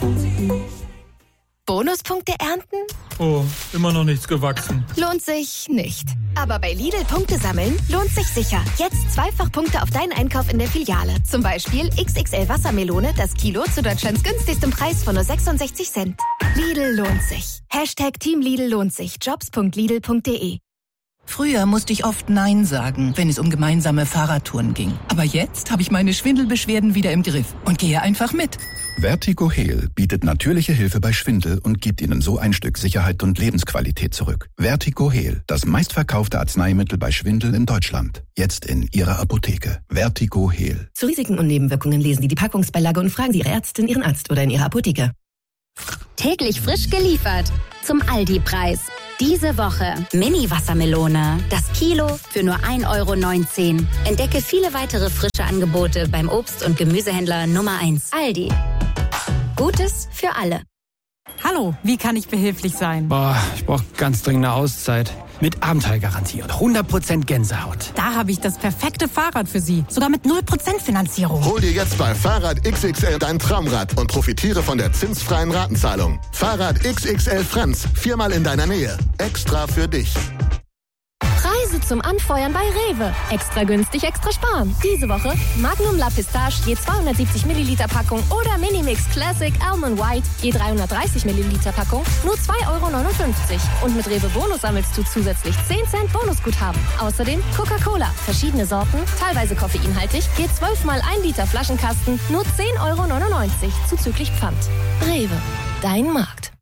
Bonuspunkte ernten? Oh, immer noch nichts gewachsen. Lohnt sich nicht. Aber bei Lidl Punkte sammeln lohnt sich sicher. Jetzt Zweifachpunkte auf deinen Einkauf in der Filiale. Zum Beispiel XXL Wassermelone, das Kilo zu Deutschlands günstigstem Preis von nur 66 Cent. Lidl lohnt sich. #Team Lidl lohnt sich. Jobs.lidl.de. Früher musste ich oft Nein sagen, wenn es um gemeinsame Fahrradtouren ging. Aber jetzt habe ich meine Schwindelbeschwerden wieder im Griff und gehe einfach mit. Vertigo Heal bietet natürliche Hilfe bei Schwindel und gibt Ihnen so ein Stück Sicherheit und Lebensqualität zurück. Vertigo Heal, das meistverkaufte Arzneimittel bei Schwindel in Deutschland. Jetzt in Ihrer Apotheke. Vertigo Heal. Zu Risiken und Nebenwirkungen lesen Sie die Packungsbeilage und fragen Sie Ihre Ärztin, Ihren Arzt oder in Ihrer Apotheke. Täglich frisch geliefert zum Aldi-Preis. Diese Woche Mini-Wassermelone. Das Kilo für nur 1,19 €. Entdecke viele weitere frische Angebote beim Obst- und Gemüsehändler Nummer 1. Aldi. Gutes für alle. Hallo, wie kann ich behilflich sein? Ich brauche ganz dringend eine Auszeit. Mit Abenteuergarantie und 100% Gänsehaut. Da habe ich das perfekte Fahrrad für Sie. Sogar mit 0% Finanzierung. Hol dir jetzt bei Fahrrad XXL dein Traumrad und profitiere von der zinsfreien Ratenzahlung. Fahrrad XXL Franz, 4-mal in deiner Nähe. Extra für dich. Preise zum Anfeuern bei Rewe. Extra günstig, extra sparen. Diese Woche Magnum La Pistache je 270 Milliliter Packung oder Minimix Classic Almond White je 330 Milliliter Packung nur 2,59 €. Und mit Rewe Bonus sammelst du zusätzlich 10 Cent Bonusguthaben. Außerdem Coca-Cola, verschiedene Sorten, teilweise koffeinhaltig, je 12-mal 1 Liter Flaschenkasten nur 10,99 € zuzüglich Pfand. Rewe, dein Markt.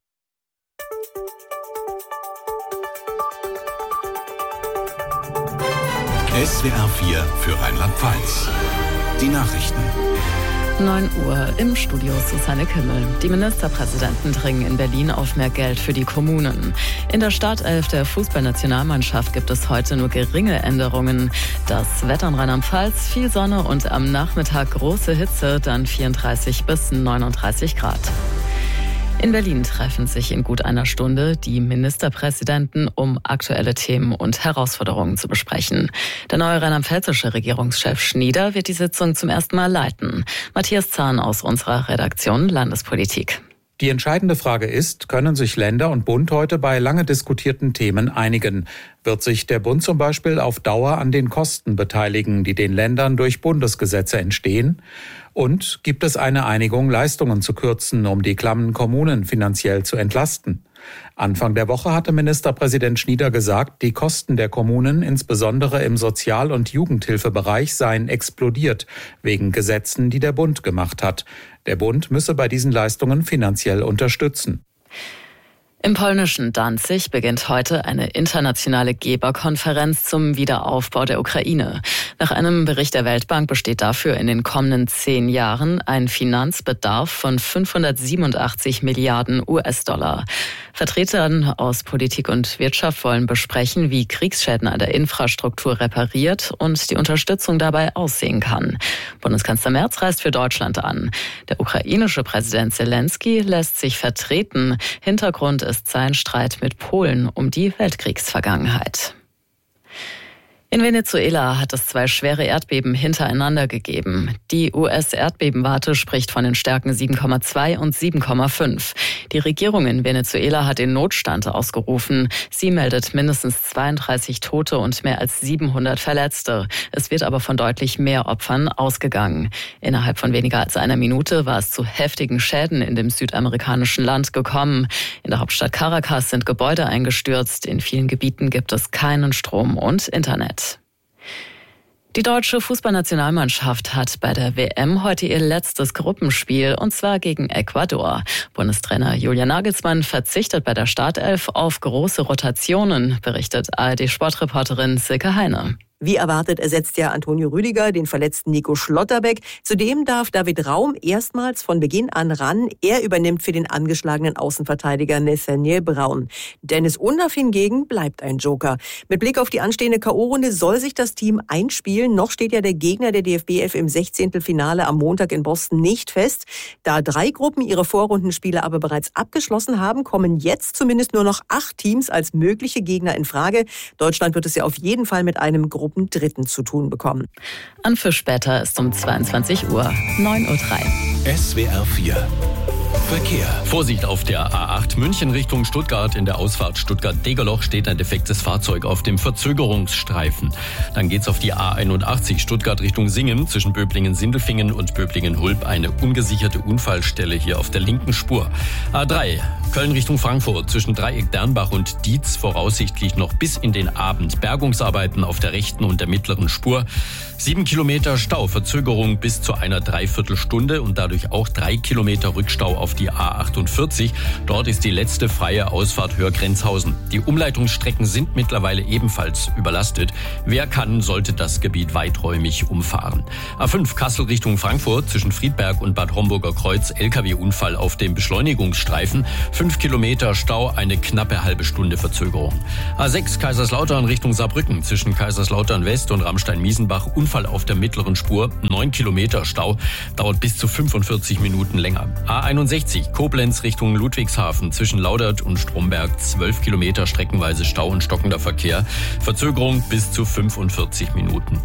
SWR 4 für Rheinland-Pfalz. Die Nachrichten. 9 Uhr im Studio Susanne Kimmel. Die Ministerpräsidenten dringen in Berlin auf mehr Geld für die Kommunen. In der Startelf der Fußballnationalmannschaft gibt es heute nur geringe Änderungen. Das Wetter in Rheinland-Pfalz, viel Sonne und am Nachmittag große Hitze, dann 34 bis 39 Grad. In Berlin treffen sich in gut einer Stunde die Ministerpräsidenten, um aktuelle Themen und Herausforderungen zu besprechen. Der neue rheinland-pfälzische Regierungschef Schnieder wird die Sitzung zum ersten Mal leiten. Matthias Zahn aus unserer Redaktion Landespolitik. Die entscheidende Frage ist, können sich Länder und Bund heute bei lange diskutierten Themen einigen? Wird sich der Bund zum Beispiel auf Dauer an den Kosten beteiligen, die den Ländern durch Bundesgesetze entstehen? Und gibt es eine Einigung, Leistungen zu kürzen, um die klammen Kommunen finanziell zu entlasten? Anfang der Woche hatte Ministerpräsident Schnieder gesagt, die Kosten der Kommunen, insbesondere im Sozial- und Jugendhilfebereich, seien explodiert, wegen Gesetzen, die der Bund gemacht hat. Der Bund müsse bei diesen Leistungen finanziell unterstützen. Im polnischen Danzig beginnt heute eine internationale Geberkonferenz zum Wiederaufbau der Ukraine. Nach einem Bericht der Weltbank besteht dafür in den kommenden 10 Jahren ein Finanzbedarf von 587 Milliarden US-Dollar. Vertreter aus Politik und Wirtschaft wollen besprechen, wie Kriegsschäden an der Infrastruktur repariert und die Unterstützung dabei aussehen kann. Bundeskanzler Merz reist für Deutschland an. Der ukrainische Präsident Zelensky lässt sich vertreten. Hintergrund ist sein Streit mit Polen um die Weltkriegsvergangenheit. In Venezuela hat es 2 schwere Erdbeben hintereinander gegeben. Die US-Erdbebenwarte spricht von den Stärken 7,2 und 7,5. Die Regierung in Venezuela hat den Notstand ausgerufen. Sie meldet mindestens 32 Tote und mehr als 700 Verletzte. Es wird aber von deutlich mehr Opfern ausgegangen. Innerhalb von weniger als einer Minute war es zu heftigen Schäden in dem südamerikanischen Land gekommen. In der Hauptstadt Caracas sind Gebäude eingestürzt. In vielen Gebieten gibt es keinen Strom und Internet. Die deutsche Fußballnationalmannschaft hat bei der WM heute ihr letztes Gruppenspiel, und zwar gegen Ecuador. Bundestrainer Julian Nagelsmann verzichtet bei der Startelf auf große Rotationen, berichtet ARD-Sportreporterin Silke Heine. Wie erwartet ersetzt ja Antonio Rüdiger den verletzten Nico Schlotterbeck. Zudem darf David Raum erstmals von Beginn an ran. Er übernimmt für den angeschlagenen Außenverteidiger Nathaniel Braun. Dennis Undaff hingegen bleibt ein Joker. Mit Blick auf die anstehende K.O.-Runde soll sich das Team einspielen. Noch steht ja der Gegner der DFB 11 im 16. Finale am Montag in Boston nicht fest. Da 3 Gruppen ihre Vorrundenspiele aber bereits abgeschlossen haben, kommen jetzt zumindest nur noch 8 Teams als mögliche Gegner in Frage. Deutschland wird es ja auf jeden Fall mit einem Gruppendritten zu tun bekommen. Anpfiff später ist um 22 Uhr, 9:03 Uhr. SWR 4 Verkehr. Vorsicht auf der A8 München Richtung Stuttgart. In der Ausfahrt Stuttgart-Degerloch steht ein defektes Fahrzeug auf dem Verzögerungsstreifen. Dann geht's auf die A81 Stuttgart Richtung Singen. Zwischen Böblingen-Sindelfingen und Böblingen-Hulb eine ungesicherte Unfallstelle hier auf der linken Spur. A3 Köln Richtung Frankfurt. Zwischen Dreieck Dernbach und Dietz voraussichtlich noch bis in den Abend. Bergungsarbeiten auf der rechten und der mittleren Spur. 7 Kilometer Stau, Verzögerung bis zu einer Dreiviertelstunde und dadurch auch 3 Kilometer Rückstau auf die A48. Dort ist die letzte freie Ausfahrt Hörgrenzhausen. Die Umleitungsstrecken sind mittlerweile ebenfalls überlastet. Wer kann, sollte das Gebiet weiträumig umfahren. A5 Kassel Richtung Frankfurt. Zwischen Friedberg und Bad Homburger Kreuz LKW-Unfall auf dem Beschleunigungsstreifen. 5 Kilometer Stau, eine knappe halbe Stunde Verzögerung. A6 Kaiserslautern Richtung Saarbrücken. Zwischen Kaiserslautern West und Ramstein-Miesenbach Unfall auf der mittleren Spur. 9 Kilometer Stau, dauert bis zu 45 Minuten länger. A61 Koblenz Richtung Ludwigshafen. Zwischen Laudert und Stromberg 12 Kilometer streckenweise Stau und stockender Verkehr. Verzögerung bis zu 45 Minuten.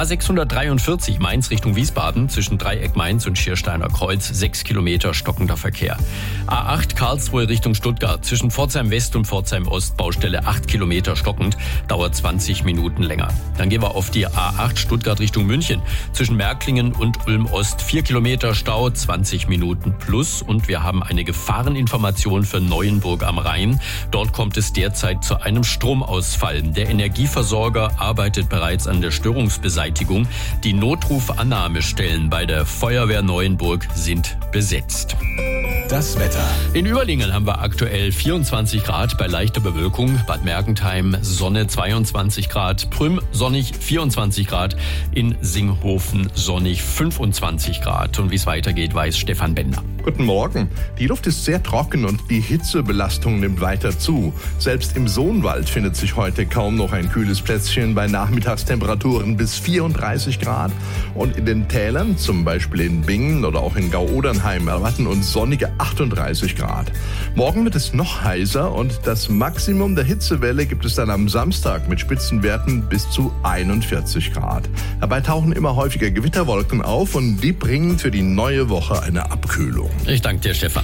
A643 Mainz Richtung Wiesbaden. Zwischen Dreieck Mainz und Schiersteiner Kreuz 6 Kilometer stockender Verkehr. A8 Karlsruhe Richtung Stuttgart. Zwischen Pforzheim West und Pforzheim Ost Baustelle 8 Kilometer stockend. Dauert 20 Minuten länger. Dann gehen wir auf die A8 Stuttgart Richtung München. Zwischen Märklingen und Ulm Ost 4 Kilometer Stau, 20 Minuten plus. Und wir haben eine Gefahreninformation für Neuenburg am Rhein. Dort kommt es derzeit zu einem Stromausfall. Der Energieversorger arbeitet bereits an der Störungsbeseitigung. Die Notrufannahmestellen bei der Feuerwehr Neuenburg sind besetzt. Das Wetter. In Überlingen haben wir aktuell 24 Grad bei leichter Bewölkung. Bad Mergentheim Sonne 22 Grad. Prüm sonnig 24 Grad. In Singhofen sonnig 25 Grad. Und wie es weitergeht, weiß Stefan Bender. Guten Morgen. Die Luft ist sehr trocken und die Hitzebelastung nimmt weiter zu. Selbst im Sohnwald findet sich heute kaum noch ein kühles Plätzchen bei Nachmittagstemperaturen bis 34 Grad. Und in den Tälern, zum Beispiel in Bingen oder auch in Gau-Odernheim, erwarten uns sonnige 38 Grad. Morgen wird es noch heißer und das Maximum der Hitzewelle gibt es dann am Samstag mit Spitzenwerten bis zu 41 Grad. Dabei tauchen immer häufiger Gewitterwolken auf und die bringen für die neue Woche eine Abkühlung. Ich danke dir, Stefan.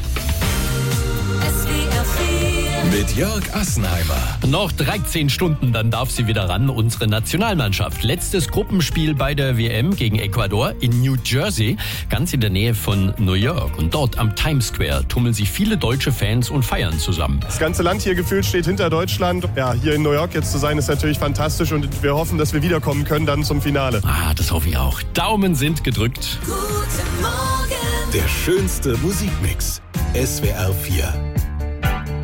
Mit Jörg Assenheimer. Noch 13 Stunden, dann darf sie wieder ran, unsere Nationalmannschaft. Letztes Gruppenspiel bei der WM gegen Ecuador in New Jersey, ganz in der Nähe von New York. Und dort am Times Square tummeln sich viele deutsche Fans und feiern zusammen. Das ganze Land hier gefühlt steht hinter Deutschland. Ja, hier in New York jetzt zu sein, ist natürlich fantastisch und wir hoffen, dass wir wiederkommen können dann zum Finale. Das hoffe ich auch. Daumen sind gedrückt. Guten Morgen. Der schönste Musikmix. SWR 4.